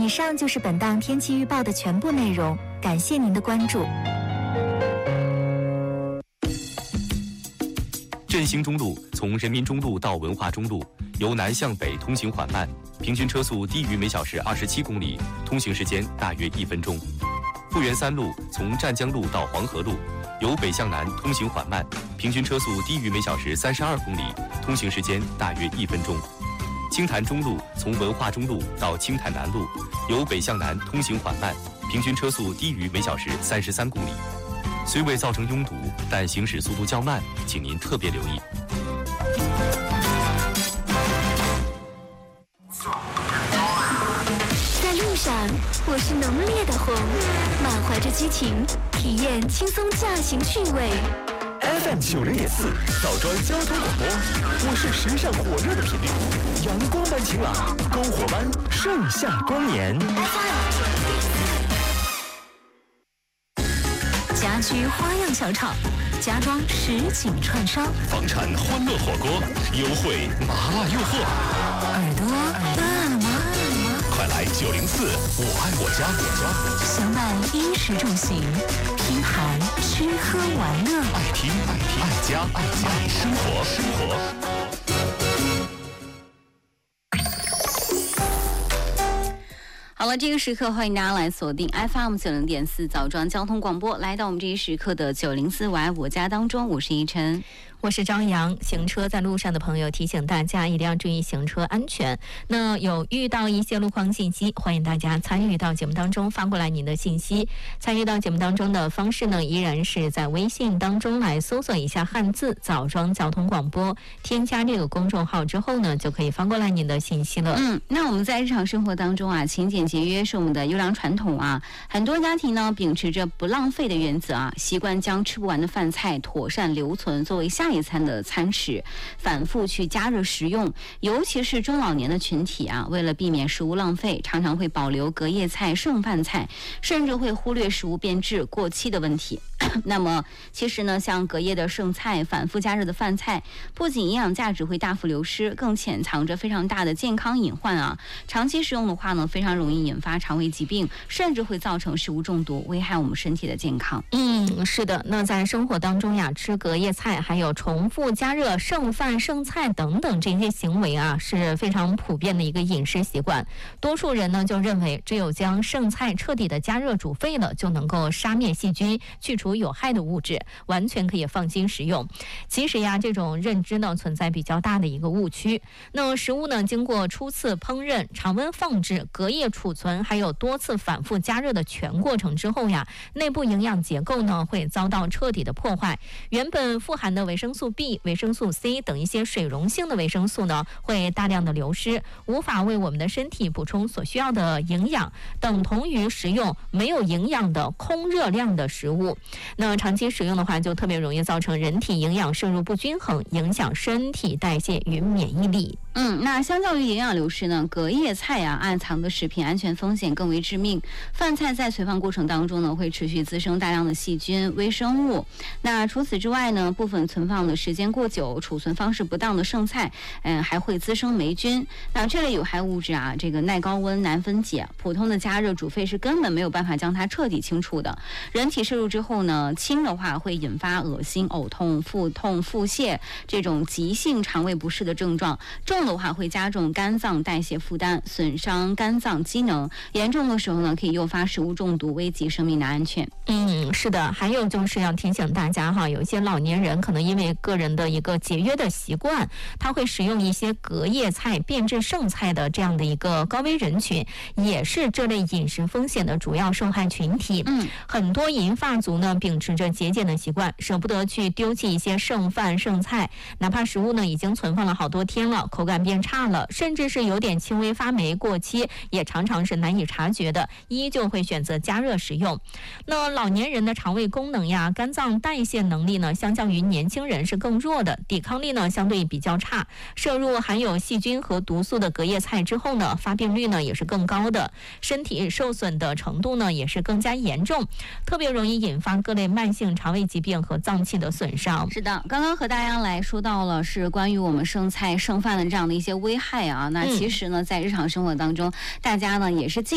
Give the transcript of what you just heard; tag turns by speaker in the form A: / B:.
A: 以上就是本档天气预报的全部内容，感谢您的关注。
B: 振兴中路从人民中路到文化中路，由南向北通行缓慢，平均车速低于每小时27公里，通行时间大约1分钟。富源三路从湛江路到黄河路，由北向南通行缓慢，平均车速低于每小时32公里，通行时间大约1分钟。青潭中路从文化中路到青潭南路，由北向南通行缓慢，平均车速低于每小时33公里。虽未造成拥堵，但行驶速度较慢，请您特别留意。
A: 在路上，我是浓烈的红，满怀着激情，体验轻松驾行趣味。
C: FM 90.4枣庄交通广播，我是时尚火热的频率，阳光般晴朗，篝火般盛夏光年。
A: 家居花样小炒，家装实景串烧，
C: 房产欢乐火锅，优惠麻辣诱惑，
A: 耳朵辣了吗？
C: 快来904我爱我家，
A: 相伴衣食住行，拼盘吃喝玩乐，
C: 爱听爱家爱生活。
D: 好了，这个时刻欢迎大家来锁定 FM 90.4枣庄交通广播，来到我们这一时刻的904我爱我家当中，我是依晨。
E: 我是张扬。行车在路上的朋友，提醒大家一定要注意行车安全。那有遇到一些路况信息，欢迎大家参与到节目当中，发过来您的信息。参与到节目当中的方式呢，依然是在微信当中来搜索一下汉字枣庄交通广播，添加这个公众号之后呢，就可以发过来您的信息了。
D: 那我们在日常生活当中啊，勤俭节约是我们的优良传统啊。很多家庭呢，秉持着不浪费的原则啊，习惯将吃不完的饭菜妥善留存，作为下一餐的餐食，反复去加热食用。尤其是中老年的群体啊，为了避免食物浪费，常常会保留隔夜菜、剩饭菜，甚至会忽略食物变质、过期的问题。那么其实呢，像隔夜的剩菜、反复加热的饭菜，不仅营养价值会大幅流失，更潜藏着非常大的健康隐患啊。长期食用的话呢，非常容易引发肠胃疾病，甚至会造成食物中毒，危害我们身体的健康。
E: 是的。那在生活当中呀，吃隔夜菜还有重复加热剩饭剩菜等等这些行为啊，是非常普遍的一个饮食习惯。多数人呢就认为，只有将剩菜彻底的加热煮沸了，就能够杀灭细菌，去除有害的物质，完全可以放心食用。其实呀，这种认知呢存在比较大的一个误区。那食物呢经过初次烹饪、常温放置、隔夜储存，还有多次反复加热的全过程之后呀，内部营养结构呢会遭到彻底的破坏。原本富含的维生素 B、维生素 C 等一些水溶性的维生素呢会大量的流失，无法为我们的身体补充所需要的营养，等同于食用没有营养的空热量的食物。那长期食用的话，就特别容易造成人体营养摄入不均衡，影响身体代谢与免疫力。
D: 那相较于营养流失呢，隔夜菜啊暗藏的食品安全风险更为致命。饭菜在存放过程当中呢，会持续滋生大量的细菌、微生物。那除此之外呢，部分存放的时间过久、储存方式不当的剩菜，还会滋生霉菌。那这类有害物质啊，这个耐高温难分解，普通的加热煮沸是根本没有办法将它彻底清除的。人体摄入之后呢，轻的话会引发恶心、呕痛、腹痛、腹泻这种急性肠胃不适的症状，重的话会加重肝脏代谢负担，损伤肝脏机能，严重的时候呢，可以诱发食物中毒，危及生命的安全。
E: 是的。还有就是要提醒大家哈，有一些老年人可能因为个人的一个节约的习惯，他会使用一些隔夜菜、变质剩菜的这样的一个高危人群，也是这类饮食风险的主要受害群体。很多银发族呢，秉持着节俭的习惯，舍不得去丢弃一些剩饭剩菜，哪怕食物呢已经存放了好多天了，口感变差了，甚至是有点轻微发霉过期，也常常是难以察觉的，依旧会选择加热食用。那老年人的肠胃功能呀、肝脏代谢能力呢，相较于年轻人是更弱的，抵抗力呢相对比较差。摄入含有细菌和毒素的隔夜菜之后呢，发病率呢也是更高的，身体受损的程度呢也是更加严重，特别容易引发各类慢性肠胃疾病和脏器的损伤。
D: 是的，刚刚和大家来说到了是关于我们剩菜剩饭的这样的一些危害啊。那其实呢，在日常生活当中，大家呢也是尽